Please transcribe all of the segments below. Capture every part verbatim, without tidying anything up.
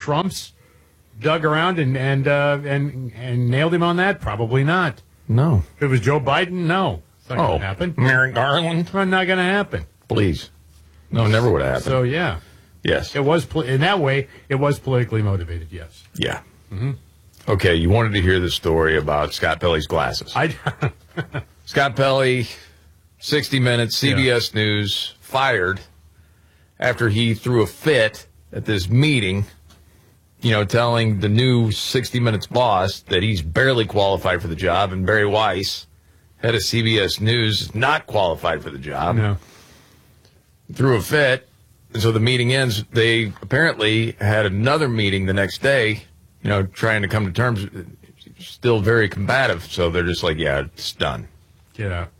Trump's dug around and and uh, and and nailed him on that? Probably not. No. If it was Joe Biden, no. It's not oh, going to happen. Merrick Garland? It's not going to happen. Please. No, never would have happened. So, yeah. Yes. It was, in that way, it was politically motivated, yes. Yeah. Mm-hmm. Okay, you wanted to hear the story about Scott Pelley's glasses. I Scott Pelley, sixty minutes, C B S yeah. News, fired after he threw a fit at this meeting, you know, telling the new sixty minutes boss that he's barely qualified for the job, and Barry Weiss, head of C B S News, is not qualified for the job. No. Threw a fit, and so the meeting ends. They apparently had another meeting the next day, you know, trying to come to terms. Still very combative, so they're just like, yeah, it's done. Get out.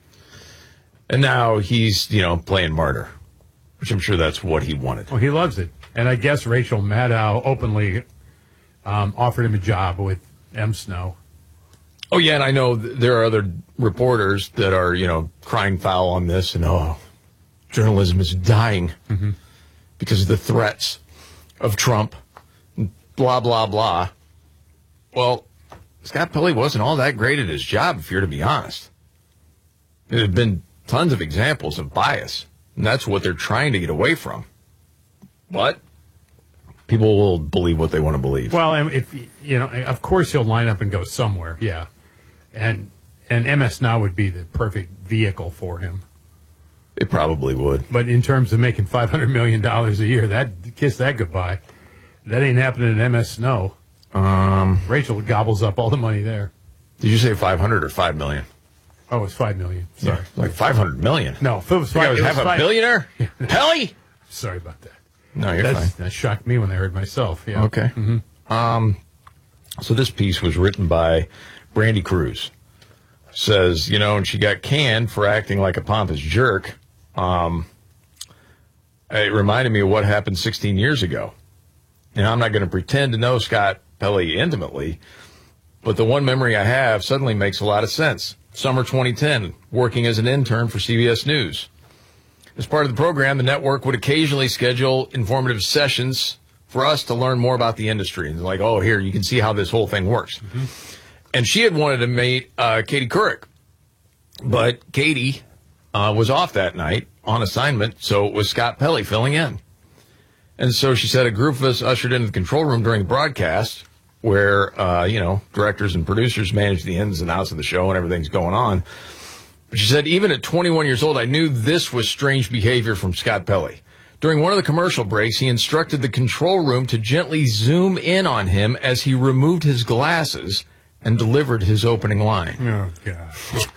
And now he's, you know, playing martyr, which I'm sure that's what he wanted. Well, he loves it. And I guess Rachel Maddow openly um, offered him a job with M. Snow. Oh, yeah, and I know th- there are other reporters that are, you know, crying foul on this, and, oh, journalism is dying mm-hmm. because of the threats of Trump, blah, blah, blah. Well, Scott Pelley wasn't all that great at his job, if you're to be honest. There have been tons of examples of bias, and that's what they're trying to get away from. But people will believe what they want to believe. Well, and if you know, of course he'll line up and go somewhere, yeah. And and M S Now would be the perfect vehicle for him. It probably would. But in terms of making five hundred million dollars a year, that kiss that goodbye. That ain't happening at M S Snow. Um, Rachel gobbles up all the money there. Did you say five hundred or five million? Oh, it's five million. Sorry, yeah, like five hundred million. No, if it was five, was it half was a five. billionaire. Pelley. Sorry about that. No, you're That's, fine. That shocked me when I heard myself. Yeah. Okay. Mm-hmm. Um, so this piece was written by Brandy Cruz. Says, you know, and she got canned for acting like a pompous jerk. Um, it reminded me of what happened sixteen years ago. You know, I'm not going to pretend to know Scott Pelley intimately, but the one memory I have suddenly makes a lot of sense. Summer twenty ten, working as an intern for C B S News. As part of the program, the network would occasionally schedule informative sessions for us to learn more about the industry. And like, oh, here, you can see how this whole thing works. Mm-hmm. And she had wanted to meet uh, Katie Couric. But Katie uh, was off that night on assignment, so it was Scott Pelley filling in. And so she said a group of us ushered into the control room during the broadcast where, uh, you know, directors and producers manage the ins and outs of the show and everything's going on. But she said, even at twenty-one years old, I knew this was strange behavior from Scott Pelley. During one of the commercial breaks, he instructed the control room to gently zoom in on him as he removed his glasses and delivered his opening line. Oh, God.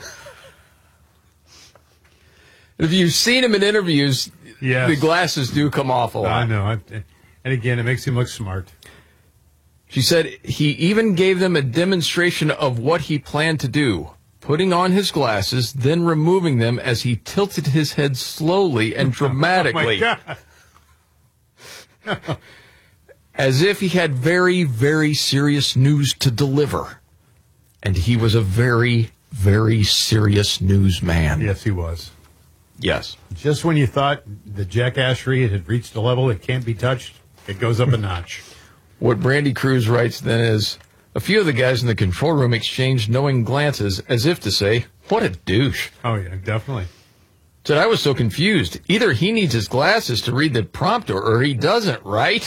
If you've seen him in interviews, yes. The glasses do come off a lot. I know. And again, it makes him look smart. She said he even gave them a demonstration of what he planned to do. Putting on his glasses, then removing them as he tilted his head slowly and dramatically. Oh, my God. As if he had very, very serious news to deliver. And he was a very, very serious newsman. Yes, he was. Yes. Just when you thought the jackassery had reached a level it can't be touched, it goes up a notch. What Brandy Cruz writes then is, a few of the guys in the control room exchanged knowing glances as if to say, what a douche. Oh, yeah, definitely. Said, I was so confused. Either he needs his glasses to read the prompter or he doesn't, right?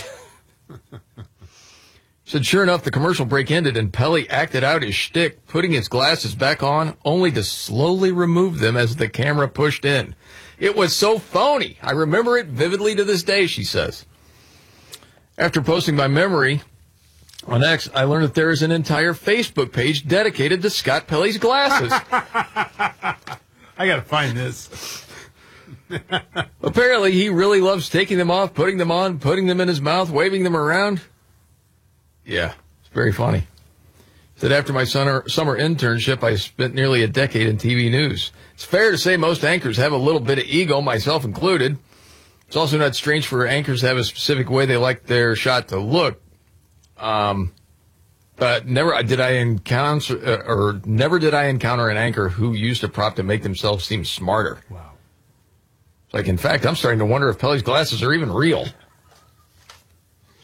Said, sure enough, the commercial break ended and Pelley acted out his shtick, putting his glasses back on, only to slowly remove them as the camera pushed in. It was so phony. I remember it vividly to this day, she says. After posting my memory on X, I learned that there is an entire Facebook page dedicated to Scott Pelley's glasses. I got to find this. Apparently, he really loves taking them off, putting them on, putting them in his mouth, waving them around. Yeah, it's very funny. Said after my summer, summer internship, I spent nearly a decade in T V news. It's fair to say most anchors have a little bit of ego, myself included. It's also not strange for anchors to have a specific way they like their shot to look. Um, but never did I encounter, uh, or never did I encounter an anchor who used a prop to make themselves seem smarter. Wow. It's like, in fact, I'm starting to wonder if Pelley's glasses are even real.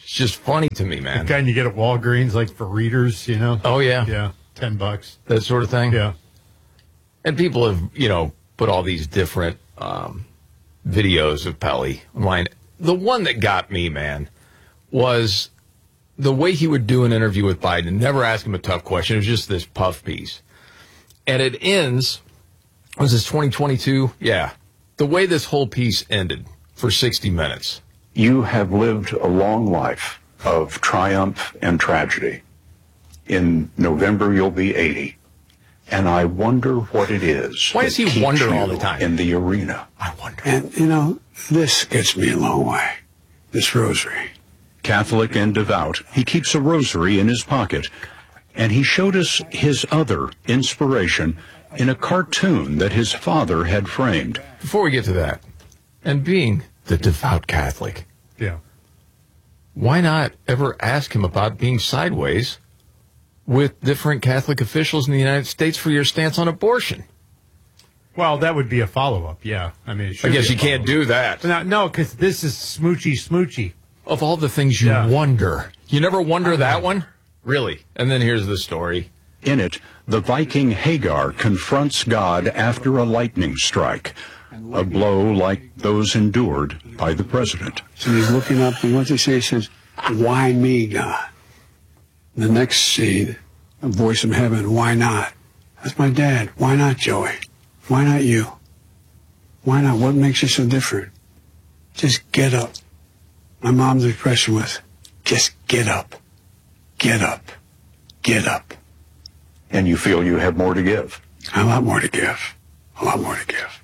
It's just funny to me, man. The kind you get at Walgreens, like for readers, you know? Oh, yeah. Yeah, ten bucks. That sort of thing. Yeah. And people have, you know, put all these different um, videos of Pelley online. The one that got me, man, was the way he would do an interview with Biden. Never ask him a tough question. It was just this puff piece. And it ends, was this twenty twenty-two? Yeah. The way this whole piece ended for sixty minutes. You have lived a long life of triumph and tragedy. In November, you'll be eighty. And I wonder what it is. Why does that he keeps wonder you all the time? In the arena. I wonder. And, you know, this gets me a long way. This rosary. Catholic and devout, he keeps a rosary in his pocket. And he showed us his other inspiration in a cartoon that his father had framed. Before we get to that, and being the devout Catholic, Yeah. why not ever ask him about being sideways with different Catholic officials in the United States for your stance on abortion? Well, that would be a follow-up, yeah. I mean, it I should guess be a you can't follow-up. do that. No, no, because this is smoochy smoochy. Of all the things you Yeah. wonder, you never wonder that one? Really? And then here's the story. In it, the Viking Hagar confronts God after a lightning strike, a blow like those endured by the president. So he's looking up, and what they say, he says, why me, God? The next scene, a voice from heaven, why not? That's my dad. Why not, Joey? Why not you? Why not? What makes you so different? Just get up. My mom's expression was, just get up. Get up. Get up. And you feel you have more to give. A lot more to give. A lot more to give.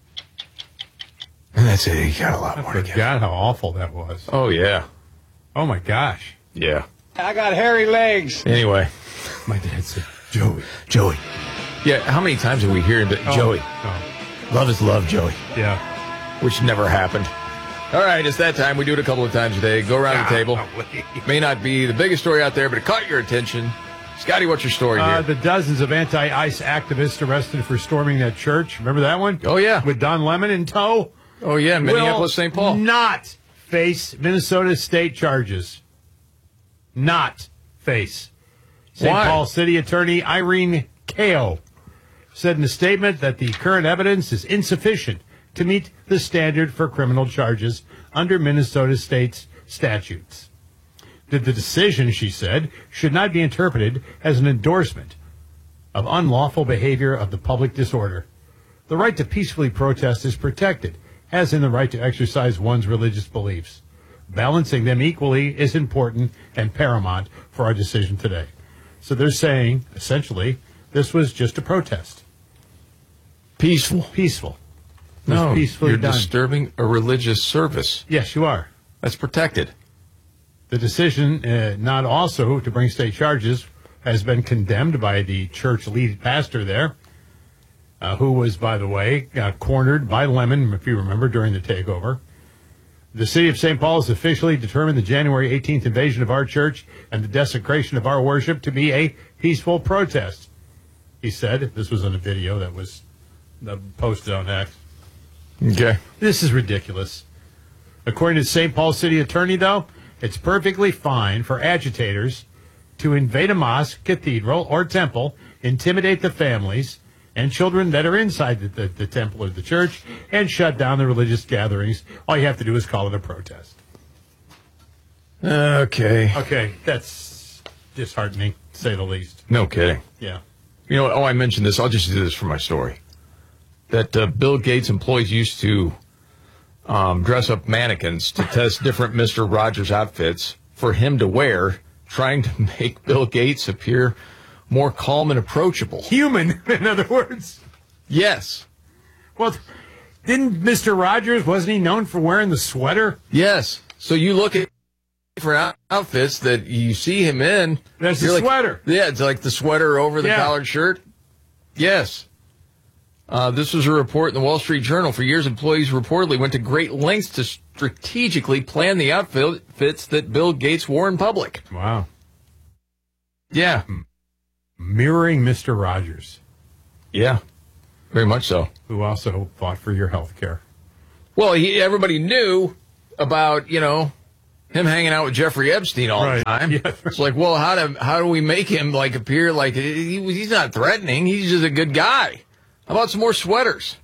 And that's it. You got a lot I more to give. forgot how awful that was. Oh, yeah. Oh, my gosh. Yeah. I got hairy legs. Anyway. My dad said, Joey. Joey. Yeah, how many times have we heard that? Oh, Joey. Oh, Love is love, Joey. yeah. Which never happened. All right, it's that time. We do it a couple of times a day. Go around the table. May not be the biggest story out there, but it caught your attention. Scotty, what's your story Uh, here? the dozens of anti-ICE activists arrested for storming that church. Remember that one? Oh, yeah. With Don Lemon in tow? Oh, yeah, Minneapolis, Saint Paul. Not face Minnesota state charges. Not face. Saint Why? Paul City Attorney Irene Kao said in a statement that the current evidence is insufficient to meet the standard for criminal charges under Minnesota state's statutes. That the decision, she said, should not be interpreted as an endorsement of unlawful behavior of the public disorder. The right to peacefully protest is protected, as in the right to exercise one's religious beliefs. Balancing them equally is important and paramount for our decision today. So they're saying, essentially, this was just a protest. Peaceful. Peaceful. It was No, peacefully you're done. disturbing a religious service. Yes, you are. That's protected. The decision uh, not also to bring state charges has been condemned by the church lead pastor there, uh, who was, by the way, uh, cornered by Lemon, if you remember, during the takeover. The city of Saint Paul has officially determined the January eighteenth invasion of our church and the desecration of our worship to be a peaceful protest, he said. This was on a video that was uh, posted on X. Okay. This is ridiculous. According to Saint Paul City Attorney, though, it's perfectly fine for agitators to invade a mosque, cathedral, or temple, intimidate the families and children that are inside the, the, the temple or the church, and shut down the religious gatherings. All you have to do is call it a protest. Okay. Okay, that's disheartening, to say the least. No kidding. Yeah. You know what? Oh, I mentioned this. I'll just do this for my story. That uh, Bill Gates employees used to um, dress up mannequins to test different Mister Rogers outfits for him to wear, trying to make Bill Gates appear more calm and approachable. Human, in other words. Yes. Well, didn't Mister Rogers, wasn't he known for wearing the sweater? Yes. So you look at for out- outfits that you see him in. That's the you're like- sweater. Yeah, it's like the sweater over the Yeah. collared shirt. Yes. Uh, this was a report in the Wall Street Journal. For years, employees reportedly went to great lengths to strategically plan the outfits that Bill Gates wore in public. Wow. Yeah. Mirroring Mister Rogers, Yeah. Very much so. who also fought for your health care. Well, he, everybody knew about, you know, him hanging out with Jeffrey Epstein all Right. the time. Yeah. It's like, well, how do how do we make him like appear like he, he's not threatening? He's just a good guy. How about some more sweaters?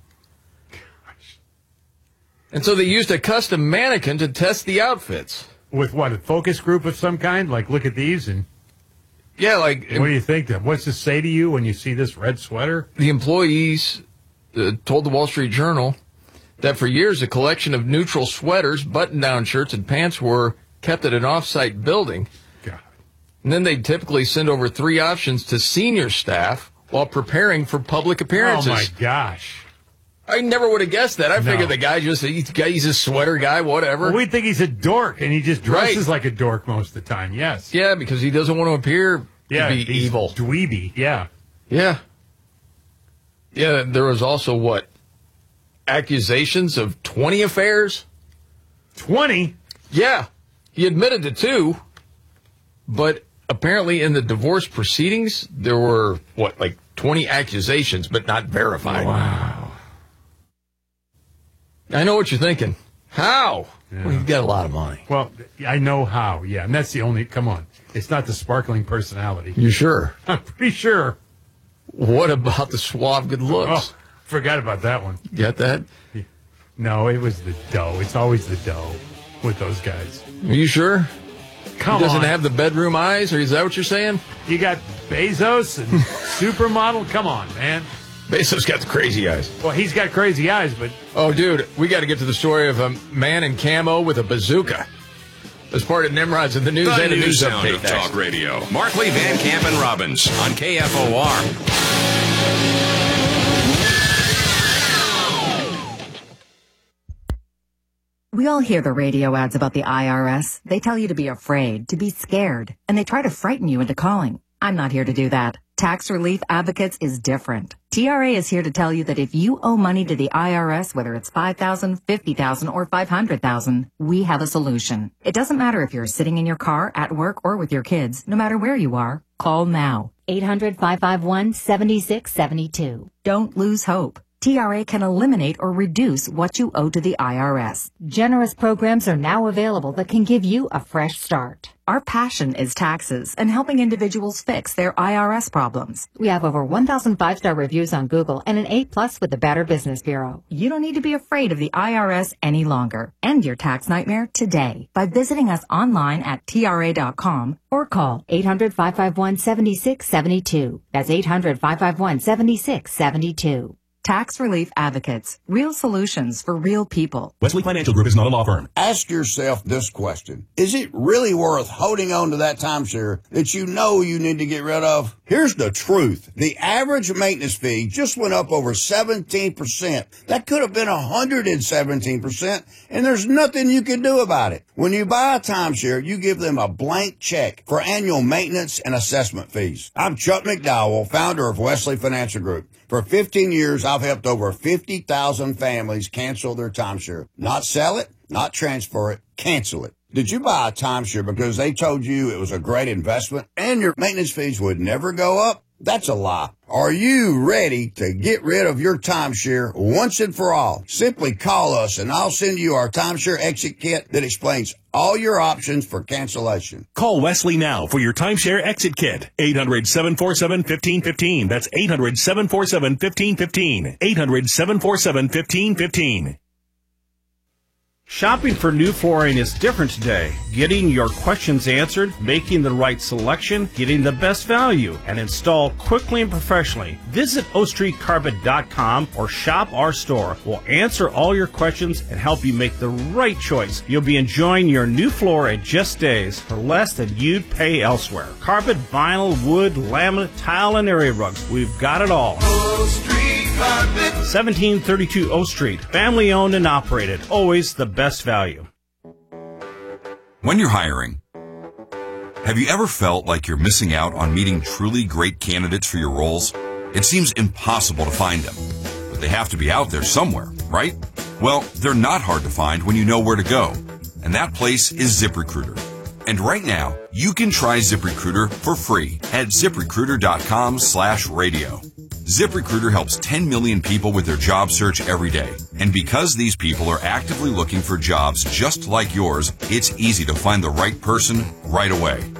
And so they used a custom mannequin to test the outfits. With what, a focus group of some kind? Like, look at these and Yeah, like what do you think? What's this say to you when you see this red sweater? the employees uh, told the Wall Street Journal that for years a collection of neutral sweaters, button-down shirts, and pants were kept at an off-site building. God. And then they'd typically send over three options to senior staff while preparing for public appearances. Oh, my gosh. I never would have guessed that. I No. figured the guy just, he's, he's a sweater guy, whatever. Well, we think he's a dork, and he just dresses Right. like a dork most of the time, yes. Yeah, because he doesn't want to appear Yeah, to be he's evil. dweeby, yeah. Yeah. Yeah, there was also, what, accusations of twenty affairs? twenty? Yeah, he admitted to two, but apparently in the divorce proceedings, there were, what, like twenty accusations, but not verified. Wow. I know what you're thinking. How? Yeah. Well, he's got a lot of money. Well, I know how, yeah, and that's the only, come on. It's not the sparkling personality. You sure? I'm pretty sure. What about the suave good looks? Oh, forgot about that one. Get that? No, it was the dough. It's always the dough with those guys. Are you sure? Come He doesn't on. have the bedroom eyes, or is that what you're saying? You got Bezos and Supermodel. Come on, man. Bezos got the crazy eyes. Well, he's got crazy eyes, but Oh, dude, we got to get to the story of a man in camo with a bazooka. As part of Nimrod's in the news The and a new news sound update of next. talk radio. Markley, Van Camp, and Robbins on K F O R. We all hear the radio ads about the I R S. They tell you to be afraid, to be scared, and they try to frighten you into calling. I'm not here to do that. Tax Relief Advocates is different. T R A is here to tell you that if you owe money to the I R S, whether it's five thousand dollars, fifty thousand dollars, or five hundred thousand dollars, we have a solution. It doesn't matter if you're sitting in your car, at work, or with your kids. No matter where you are, call now. eight hundred, five five one, seven six seven two. Don't lose hope. T R A can eliminate or reduce what you owe to the I R S. Generous programs are now available that can give you a fresh start. Our passion is taxes and helping individuals fix their I R S problems. We have over one thousand five-star reviews on Google and an A plus with the Better Business Bureau. You don't need to be afraid of the I R S any longer. End your tax nightmare today by visiting us online at T R A dot com Or call eight hundred, five five one, seven six seven two. That's eight hundred, five five one, seven six seven two. Tax Relief Advocates. Real solutions for real people. Wesley Financial Group is not a law firm. Ask yourself this question. Is it really worth holding on to that timeshare that you know you need to get rid of? Here's the truth. The average maintenance fee just went up over seventeen percent. That could have been one hundred seventeen percent, and there's nothing you can do about it. When you buy a timeshare, you give them a blank check for annual maintenance and assessment fees. I'm Chuck McDowell, founder of Wesley Financial Group. For fifteen years, I've helped over fifty thousand families cancel their timeshare. Not sell it, not transfer it, cancel it. Did you buy a timeshare because they told you it was a great investment and your maintenance fees would never go up? That's a lie. Are you ready to get rid of your timeshare once and for all? Simply call us and I'll send you our timeshare exit kit that explains all your options for cancellation. Call Wesley now for your timeshare exit kit. eight hundred, seven four seven, one five one five. That's eight hundred, seven four seven, one five one five. eight hundred, seven four seven, one five one five. Shopping for new flooring is different today. Getting your questions answered, making the right selection, getting the best value, and install quickly and professionally. Visit O Street Carpet dot com or shop our store. We'll answer all your questions and help you make the right choice. You'll be enjoying your new floor in just days for less than you'd pay elsewhere. Carpet, vinyl, wood, laminate, tile, and area rugs. We've got it all. O Street Carpet. seventeen thirty-two O Street. Family owned and operated. Always the best value. When you're hiring, have you ever felt like you're missing out on meeting truly great candidates for your roles? It seems impossible to find them, but they have to be out there somewhere, right? Well, they're not hard to find when you know where to go, and that place is ZipRecruiter. And right now, you can try ZipRecruiter for free at ZipRecruiter dot com slash radio. ZipRecruiter helps ten million people with their job search every day. And because these people are actively looking for jobs just like yours, it's easy to find the right person right away.